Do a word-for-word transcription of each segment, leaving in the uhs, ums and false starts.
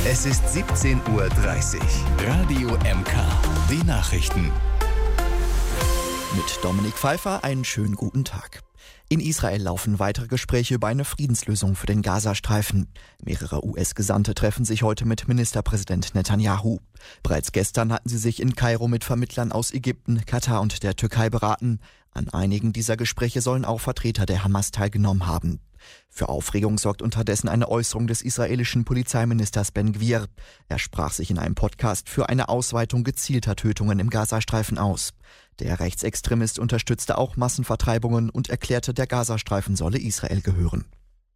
Es ist siebzehn Uhr dreißig. Radio M K. Die Nachrichten. Mit Dominik Pfeiffer einen schönen guten Tag. In Israel laufen weitere Gespräche über eine Friedenslösung für den Gazastreifen. Mehrere U S-Gesandte treffen sich heute mit Ministerpräsident Netanyahu. Bereits gestern hatten sie sich in Kairo mit Vermittlern aus Ägypten, Katar und der Türkei beraten. An einigen dieser Gespräche sollen auch Vertreter der Hamas teilgenommen haben. Für Aufregung sorgt unterdessen eine Äußerung des israelischen Polizeiministers Ben Gvir. Er sprach sich in einem Podcast für eine Ausweitung gezielter Tötungen im Gazastreifen aus. Der Rechtsextremist unterstützte auch Massenvertreibungen und erklärte, der Gazastreifen solle Israel gehören.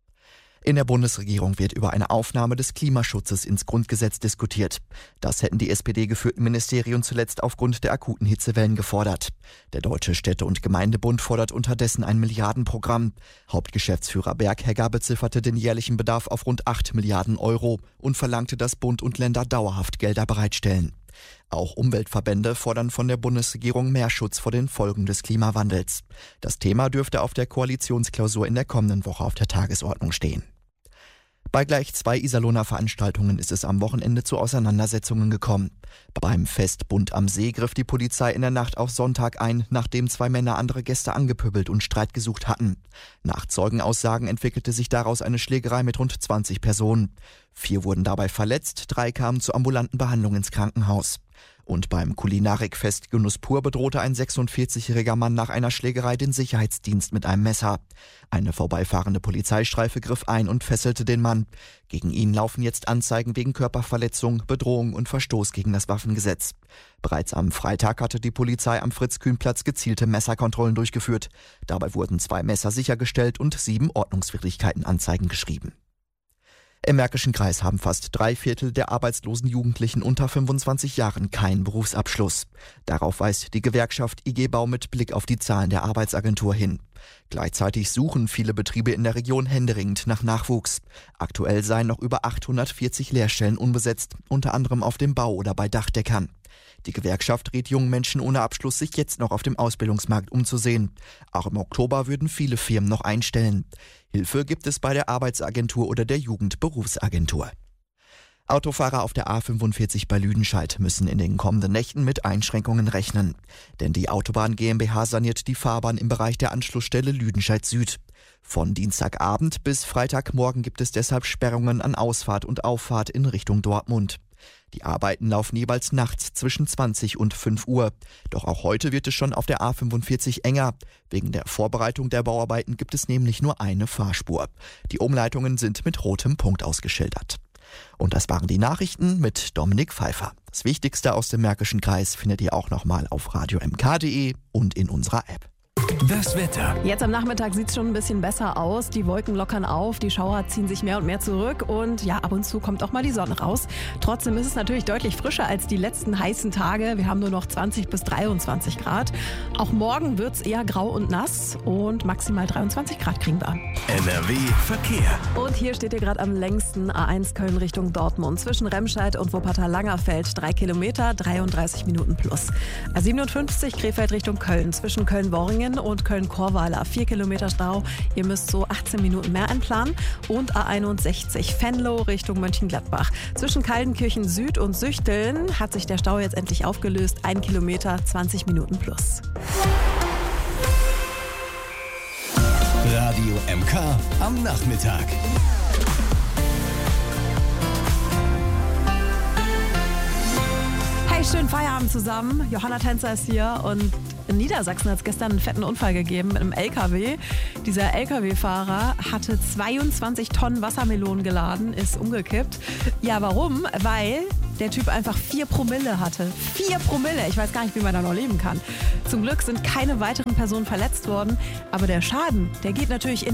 In der Bundesregierung wird über eine Aufnahme des Klimaschutzes ins Grundgesetz diskutiert. Das hätten die S P D-geführten Ministerien zuletzt aufgrund der akuten Hitzewellen gefordert. Der Deutsche Städte- und Gemeindebund fordert unterdessen ein Milliardenprogramm. Hauptgeschäftsführer Berghegger bezifferte den jährlichen Bedarf auf rund acht Milliarden Euro und verlangte, dass Bund und Länder dauerhaft Gelder bereitstellen. Auch Umweltverbände fordern von der Bundesregierung mehr Schutz vor den Folgen des Klimawandels. Das Thema dürfte auf der Koalitionsklausur in der kommenden Woche auf der Tagesordnung stehen. Bei gleich zwei Iserlohner Veranstaltungen ist es am Wochenende zu Auseinandersetzungen gekommen. Beim Fest Bund am See griff die Polizei in der Nacht auf Sonntag ein, nachdem zwei Männer andere Gäste angepöbelt und Streit gesucht hatten. Nach Zeugenaussagen entwickelte sich daraus eine Schlägerei mit rund zwanzig Personen. Vier wurden dabei verletzt, drei kamen zur ambulanten Behandlung ins Krankenhaus. Und beim Kulinarikfest Genuss pur bedrohte ein sechsundvierzigjähriger Mann nach einer Schlägerei den Sicherheitsdienst mit einem Messer. Eine vorbeifahrende Polizeistreife griff ein und fesselte den Mann. Gegen ihn laufen jetzt Anzeigen wegen Körperverletzung, Bedrohung und Verstoß gegen das Waffengesetz. Bereits am Freitag hatte die Polizei am Fritz-Kühn-Platz gezielte Messerkontrollen durchgeführt. Dabei wurden zwei Messer sichergestellt und sieben Ordnungswidrigkeitenanzeigen geschrieben. Im Märkischen Kreis haben fast drei Viertel der arbeitslosen Jugendlichen unter fünfundzwanzig Jahren keinen Berufsabschluss. Darauf weist die Gewerkschaft I G Bau mit Blick auf die Zahlen der Arbeitsagentur hin. Gleichzeitig suchen viele Betriebe in der Region händeringend nach Nachwuchs. Aktuell seien noch über achthundertvierzig Lehrstellen unbesetzt, unter anderem auf dem Bau oder bei Dachdeckern. Die Gewerkschaft rät jungen Menschen ohne Abschluss, sich jetzt noch auf dem Ausbildungsmarkt umzusehen. Auch im Oktober würden viele Firmen noch einstellen. Hilfe gibt es bei der Arbeitsagentur oder der Jugendberufsagentur. Autofahrer auf der A fünfundvierzig bei Lüdenscheid müssen in den kommenden Nächten mit Einschränkungen rechnen. Denn die Autobahn GmbH saniert die Fahrbahn im Bereich der Anschlussstelle Lüdenscheid Süd. Von Dienstagabend bis Freitagmorgen gibt es deshalb Sperrungen an Ausfahrt und Auffahrt in Richtung Dortmund. Die Arbeiten laufen jeweils nachts zwischen zwanzig und fünf Uhr. Doch auch heute wird es schon auf der A fünfundvierzig enger. Wegen der Vorbereitung der Bauarbeiten gibt es nämlich nur eine Fahrspur. Die Umleitungen sind mit rotem Punkt ausgeschildert. Und das waren die Nachrichten mit Dominik Pfeiffer. Das Wichtigste aus dem Märkischen Kreis findet ihr auch nochmal auf radio m k punkt d e und in unserer App. Das Wetter. Jetzt am Nachmittag sieht es schon ein bisschen besser aus. Die Wolken lockern auf, die Schauer ziehen sich mehr und mehr zurück und ja, ab und zu kommt auch mal die Sonne raus. Trotzdem ist es natürlich deutlich frischer als die letzten heißen Tage. Wir haben nur noch zwanzig bis dreiundzwanzig Grad. Auch morgen wird es eher grau und nass und maximal dreiundzwanzig Grad kriegen wir. N R W Verkehr. Und hier steht ihr gerade am längsten A eins Köln Richtung Dortmund. Zwischen Remscheid und Wuppertal-Langerfeld drei Kilometer, dreiunddreißig Minuten plus. A siebenundfünfzig Krefeld Richtung Köln. Zwischen Köln-Worringen und Köln-Korweiler vier Kilometer Stau. Ihr müsst so achtzehn Minuten mehr einplanen. Und A einundsechzig Venlo Richtung Mönchengladbach. Zwischen Kaldenkirchen Süd und Süchteln hat sich der Stau jetzt endlich aufgelöst. ein Kilometer, zwanzig Minuten plus. Radio M K am Nachmittag. Hey, schönen Feierabend zusammen. Johanna Tänzer ist hier und in Niedersachsen hat es gestern einen fetten Unfall gegeben mit einem L K W. Dieser L K W-Fahrer hatte zweiundzwanzig Tonnen Wassermelonen geladen, ist umgekippt. Ja, warum? Weil der Typ einfach vier Promille hatte. Vier Promille! Ich weiß gar nicht, wie man da noch leben kann. Zum Glück sind keine weiteren Personen verletzt worden, aber der Schaden, der geht natürlich in